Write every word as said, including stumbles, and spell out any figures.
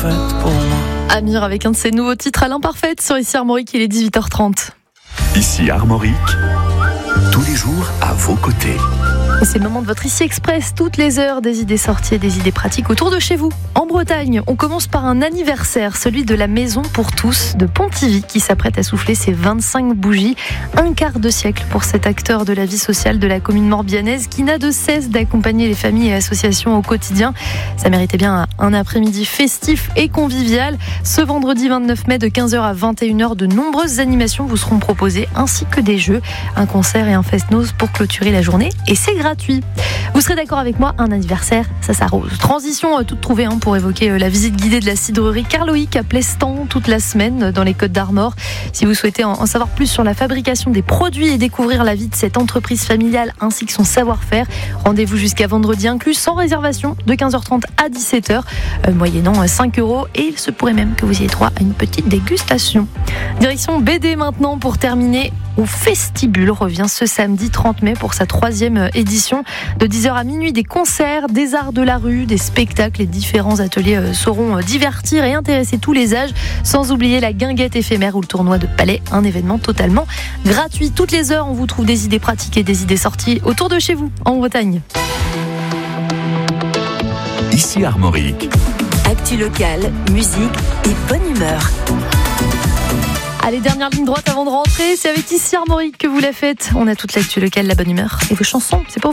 faite pour moi. Amir avec un de ses nouveaux titres à l'imparfaite sur Ici Armorique, il est dix-huit heures trente. Ici Armorique, tous les jours à vos côtés. Et c'est le moment de votre Ici Express, toutes les heures, des idées sorties et des idées pratiques autour de chez vous. En Bretagne, on commence par un anniversaire, celui de la Maison pour tous de Pontivy, qui s'apprête à souffler ses vingt-cinq bougies. Un quart de siècle pour cet acteur de la vie sociale de la commune morbihannaise qui n'a de cesse d'accompagner les familles et associations au quotidien. Ça méritait bien un après-midi festif et convivial. Ce vendredi vingt-neuf mai de quinze heures à vingt et une heures, de nombreuses animations vous seront proposées, ainsi que des jeux, un concert et un fest-noz pour clôturer la journée. Et c'est gratuit. Vous serez d'accord avec moi, un anniversaire, ça s'arrose. Transition euh, toute trouvée hein, pour évoquer euh, la visite guidée de la cidrerie Carloïc à Plestan toute la semaine euh, dans les Côtes d'Armor. Si vous souhaitez en, en savoir plus sur la fabrication des produits et découvrir la vie de cette entreprise familiale ainsi que son savoir-faire, rendez-vous jusqu'à vendredi inclus sans réservation de quinze heures trente à dix-sept heures, euh, moyennant euh, cinq euros, et il se pourrait même que vous ayez droit à une petite dégustation. Direction B D maintenant pour terminer, où Festibule revient ce samedi trente mai pour sa troisième édition. De dix heures à minuit, des concerts, des arts de la rue, des spectacles et différents ateliers sauront divertir et intéresser tous les âges, sans oublier la guinguette éphémère ou le tournoi de palais, un événement totalement gratuit. Toutes les heures, on vous trouve des idées pratiques et des idées sorties autour de chez vous, en Bretagne. Ici Armorique. Actu locale, musique et bonne humeur. Allez, dernière ligne droite avant de rentrer, c'est avec Ici Armorique que vous la faites. On a toute l'actu locale, la bonne humeur et vos chansons, c'est pour vous.